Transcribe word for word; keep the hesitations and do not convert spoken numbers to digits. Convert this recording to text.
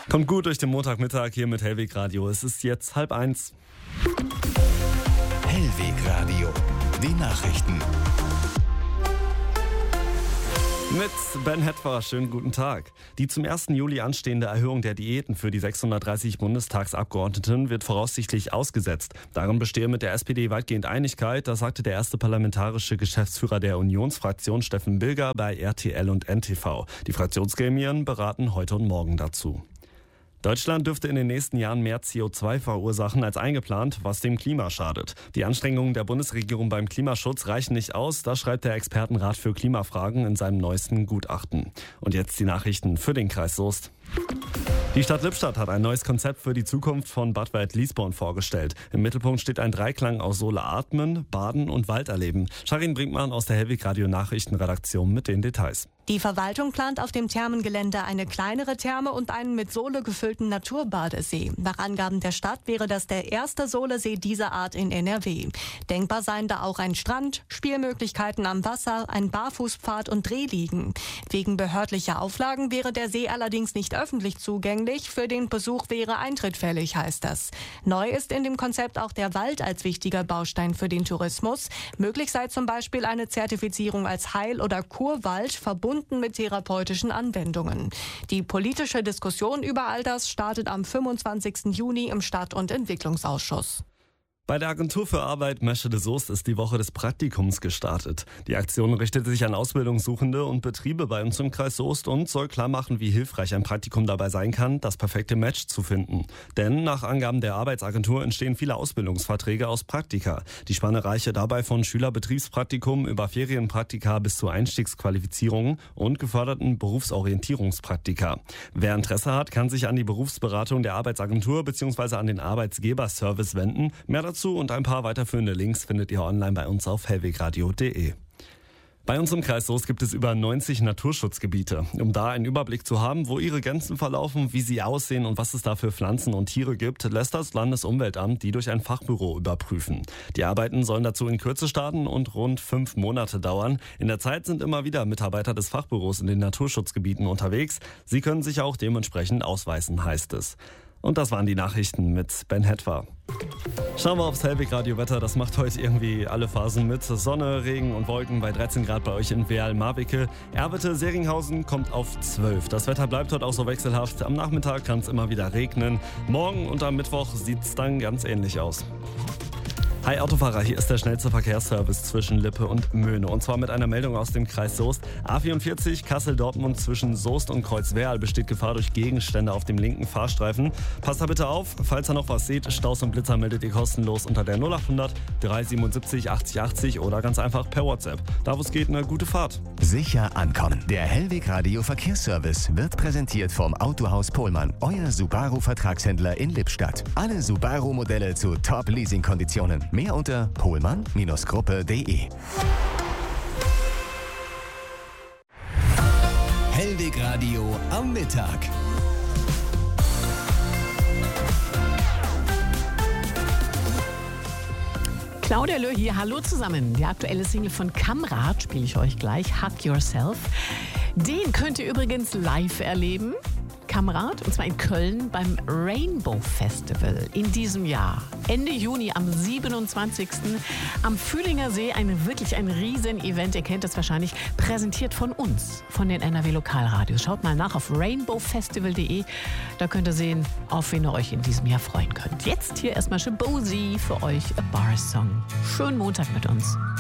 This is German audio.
Kommt gut durch den Montagmittag hier mit Hellweg Radio. Es ist jetzt halb eins. Hellweg Radio, die Nachrichten. Mit Ben Hetwer, schönen guten Tag. Die zum ersten Juli anstehende Erhöhung der Diäten für die sechshundertdreißig Bundestagsabgeordneten wird voraussichtlich ausgesetzt. Darin bestehe mit der S P D weitgehend Einigkeit, das sagte der erste parlamentarische Geschäftsführer der Unionsfraktion Steffen Bilger bei R T L und N T V. Die Fraktionsgremien beraten heute und morgen dazu. Deutschland dürfte in den nächsten Jahren mehr C O zwei verursachen als eingeplant, was dem Klima schadet. Die Anstrengungen der Bundesregierung beim Klimaschutz reichen nicht aus, das schreibt der Expertenrat für Klimafragen in seinem neuesten Gutachten. Und jetzt die Nachrichten für den Kreis Soest. Die Stadt Lippstadt hat ein neues Konzept für die Zukunft von Bad Wald-Liesborn vorgestellt. Im Mittelpunkt steht ein Dreiklang aus Sole atmen, Baden und Wald erleben. Sharin Brinkmann aus der Hellweg Radio Nachrichtenredaktion mit den Details. Die Verwaltung plant auf dem Thermengelände eine kleinere Therme und einen mit Sole gefüllten Naturbadesee. Nach Angaben der Stadt wäre das der erste Solesee dieser Art in N R W. Denkbar seien da auch ein Strand, Spielmöglichkeiten am Wasser, ein Barfußpfad und Drehliegen. Wegen behördlicher Auflagen wäre der See allerdings nicht öffentlich zugänglich. Für den Besuch wäre Eintritt fällig, heißt das. Neu ist in dem Konzept auch der Wald als wichtiger Baustein für den Tourismus. Möglich sei zum Beispiel eine Zertifizierung als Heil- oder Kurwald, verbunden mit therapeutischen Anwendungen. Die politische Diskussion über all das startet am fünfundzwanzigsten Juni im Stadt- und Entwicklungsausschuss. Bei der Agentur für Arbeit Meschede Soest ist die Woche des Praktikums gestartet. Die Aktion richtet sich an Ausbildungssuchende und Betriebe bei uns im Kreis Soest und soll klar machen, wie hilfreich ein Praktikum dabei sein kann, das perfekte Match zu finden. Denn nach Angaben der Arbeitsagentur entstehen viele Ausbildungsverträge aus Praktika. Die Spanne reiche dabei von Schülerbetriebspraktikum über Ferienpraktika bis zu Einstiegsqualifizierungen und geförderten Berufsorientierungspraktika. Wer Interesse hat, kann sich an die Berufsberatung der Arbeitsagentur bzw. an den Arbeitsgeberservice wenden. Mehr dazu und ein paar weiterführende Links findet ihr online bei uns auf hellwegradio punkt de. Bei uns im Kreis Soest gibt es über neunzig Naturschutzgebiete. Um da einen Überblick zu haben, wo ihre Grenzen verlaufen, wie sie aussehen und was es da für Pflanzen und Tiere gibt, lässt das Landesumweltamt die durch ein Fachbüro überprüfen. Die Arbeiten sollen dazu in Kürze starten und rund fünf Monate dauern. In der Zeit sind immer wieder Mitarbeiter des Fachbüros in den Naturschutzgebieten unterwegs. Sie können sich auch dementsprechend ausweisen, heißt es. Und das waren die Nachrichten mit Ben Hetwer. Schauen wir aufs Hellweg Radio Wetter. Das macht heute irgendwie alle Phasen mit. Sonne, Regen und Wolken bei dreizehn Grad bei euch in Weal-Marwicke. Erwitte, Seringhausen kommt auf zwölf. Das Wetter bleibt heute auch so wechselhaft. Am Nachmittag kann es immer wieder regnen. Morgen und am Mittwoch sieht es dann ganz ähnlich aus. Hi Autofahrer, hier ist der schnellste Verkehrsservice zwischen Lippe und Möhne. Und zwar mit einer Meldung aus dem Kreis Soest. A vierundvierzig Kassel-Dortmund zwischen Soest und Kreuzwerl besteht Gefahr durch Gegenstände auf dem linken Fahrstreifen. Passt da bitte auf, falls ihr noch was seht, Staus und Blitzer meldet ihr kostenlos unter der null achthundert dreihundertsiebenundsiebzig achtzig achtzig oder ganz einfach per WhatsApp. Da wo es geht, eine gute Fahrt. Sicher ankommen. Der Hellweg Radio Verkehrsservice wird präsentiert vom Autohaus Pohlmann, euer Subaru-Vertragshändler in Lippstadt. Alle Subaru-Modelle zu Top-Leasing-Konditionen. Mehr unter pohlmann Gruppe punkt de. Hellweg Radio am Mittag. Claudia Löh hier, hallo zusammen. Die aktuelle Single von Kamrat spiele ich euch gleich, Hug Yourself. Den könnt ihr übrigens live erleben. Kamrat, und zwar in Köln beim Rainbow Festival in diesem Jahr. Ende Juni am siebenundzwanzigsten am Fühlinger See, ein wirklich ein Riesen-Event. Ihr kennt es wahrscheinlich, präsentiert von uns, von den N R W Lokalradios. Schaut mal nach auf rainbow festival punkt de. Da könnt ihr sehen, auf wen ihr euch in diesem Jahr freuen könnt. Jetzt hier erstmal Shabozy für euch, A Bar Song. Schönen Montag mit uns.